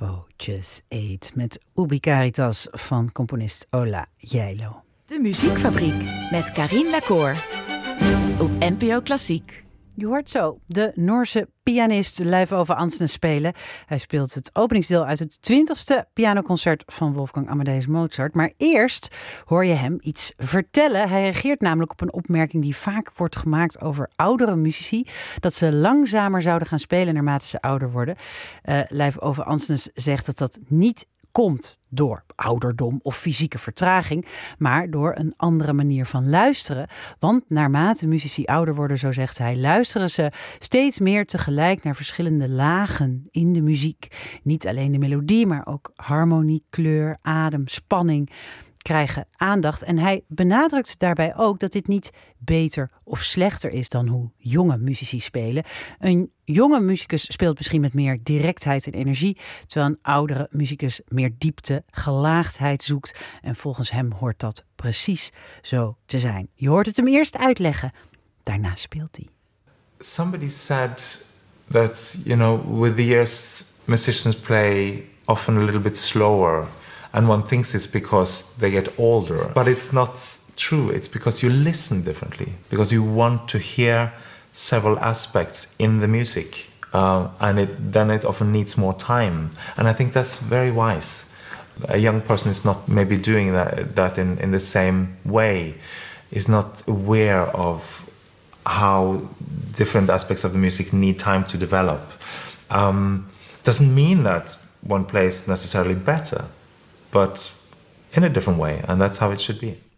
Voces 8 met Ubi Caritas van componist Ola Gjeilo. De Muziekfabriek met Karin Lacour op NPO Klassiek. Je hoort zo de Noorse pianist Leif Ove Andsnes spelen. Hij speelt het openingsdeel uit het 20e pianoconcert van Wolfgang Amadeus Mozart. Maar eerst hoor je hem iets vertellen. Hij reageert namelijk op een opmerking die vaak wordt gemaakt over oudere muzici. Dat ze langzamer zouden gaan spelen naarmate ze ouder worden. Leif Ove Andsnes zegt dat dat niet komt door ouderdom of fysieke vertraging, maar door een andere manier van luisteren. Want naarmate muzici ouder worden, zo zegt hij, luisteren ze steeds meer tegelijk naar verschillende lagen in de muziek. Niet alleen de melodie, maar ook harmonie, kleur, adem, spanning krijgen aandacht. En hij benadrukt daarbij ook dat dit niet beter of slechter is dan hoe jonge muzici spelen. Een jonge muzikus speelt misschien met meer directheid en energie, terwijl een oudere muzikus meer diepte, gelaagdheid zoekt. En volgens hem hoort dat precies zo te zijn. Je hoort het hem eerst uitleggen, daarna speelt hij. Somebody said that, with the years musicians play often a little bit slower. And one thinks it's because they get older. But it's not true. It's because you listen differently. Because you want to hear several aspects in the music. And then it often needs more time. And I think that's very wise. A young person is not maybe doing that in the same way. Is not aware of how different aspects of the music need time to develop. Doesn't mean that one plays necessarily better, but in a different way, and that's how it should be.